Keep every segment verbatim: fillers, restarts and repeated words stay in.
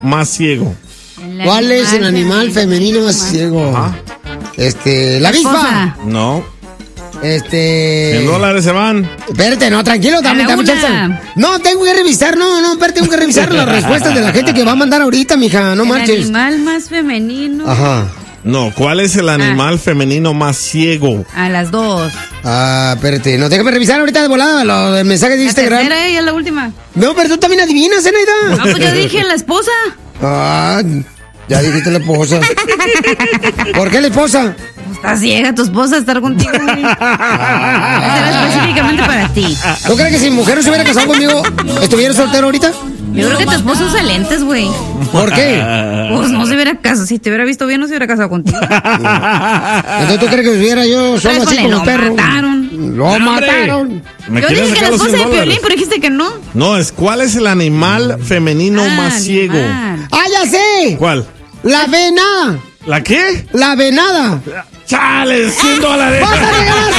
más ciego? El ¿Cuál es el animal femenino más ciego? Ajá. Este, la avispa. No. Este... En dólares se van. Espérate, no, tranquilo, dame, dame chance. No, tengo que revisar, no, no, espérate, tengo que revisar las respuestas de la gente que va a mandar ahorita, mija, no el marches. El animal más femenino. Ajá. No, ¿cuál es el animal ah. femenino más ciego? A las dos. Ah, espérate, no, déjame revisar ahorita de volada lo del mensaje de la Instagram. La tercera y la última. No, pero tú también adivinas, Zenaida. No, pues yo dije la esposa. Ah, ya dijiste la esposa. ¿Por qué la esposa? Estás ciega, tu esposa estar contigo. Será específicamente para ti. ¿Tú crees que si mi mujer no se hubiera casado conmigo, estuviera soltero ahorita? Yo creo que tu esposo usa lentes, güey. ¿Por qué? Pues no se hubiera casado. Si te hubiera visto bien, no se hubiera casado contigo. Entonces, ¿tú crees que hubiera yo solo así como perro? Lo mataron. Lo mataron. Yo dije que la esposa de Piolín, pero dijiste que no. No, es ¿cuál es el animal femenino ah, más ciego? Animal. ¡Ah, ya sé! ¿Cuál? La venada. ¿La qué? La venada. ¡Chale! ¡cien dólares! ¡Vas a regalar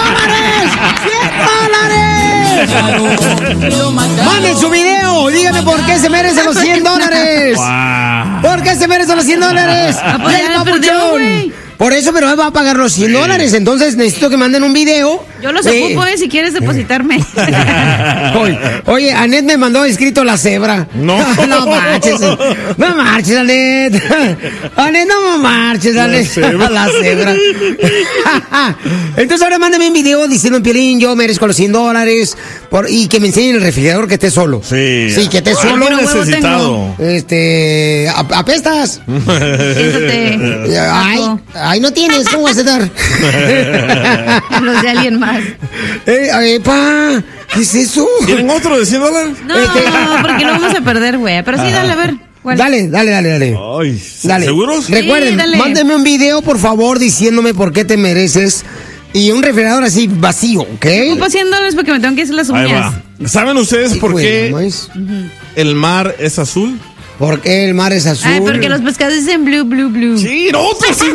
cien dólares! ¡cien dólares! ¡Manden su video! Díganme por qué se merecen los cien dólares. Wow. ¿Por qué se merecen los cien dólares? Por eso, pero él va a pagar los cien dólares. Entonces necesito que manden un video. Yo los eh, ocupo, eh, si quieres depositarme. Oye, oye, Anet me mandó escrito la cebra. No. No marches. No marches, Anet. Anet, no marches, Anet. La, la cebra. Entonces ahora mándame un video diciendo, Piolín, yo merezco los cien dólares. Por, y que me enseñen el refrigerador que esté solo. Sí. Sí, que esté solo. Muy necesitado. Este, apestas. Siéntate. Ay, ay, no tienes, ¿cómo vas a dar? Los de alguien más. Eh, eh, pa, ¿qué es eso? ¿Quieren otro de cien dólares? No, este... porque lo vamos a perder, güey. Pero sí, dale, a ver. ¿Cuál? Dale, dale, dale, dale. Ay, dale. ¿seguros? Recuerden, sí, mándenme un video, por favor, diciéndome por qué te mereces. Y un refrigerador así vacío, ¿ok? Ocupo cien dólares porque me tengo que hacer las uñas. Ahí va. ¿Saben ustedes sí, por qué uh-huh. el mar es azul? ¿Por qué el mar es azul? Ay, porque los pescados dicen blue, blue, blue. Sí, no, pues sí.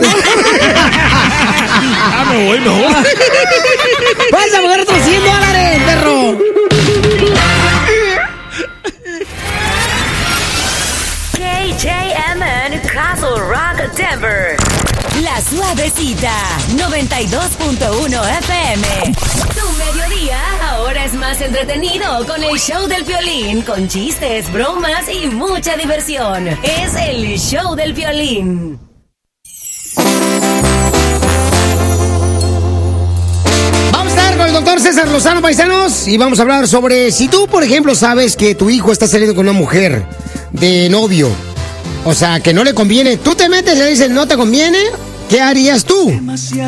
Ah, me voy, me voy. ¡Vas a pagar otros cien dólares, perro! K J M N Castle Rock, Denver. La Suavecita, noventa y dos punto uno F M. Tu mediodía ahora es más entretenido con el show del Piolín, con chistes, bromas y mucha diversión. Es el show del Piolín. Vamos a estar con el doctor César Lozano, paisanos, y vamos a hablar sobre si tú, por ejemplo, sabes que tu hijo está saliendo con una mujer de novio. O sea, que no le conviene. Tú te metes y le dices, no te conviene. ¿Qué harías tú?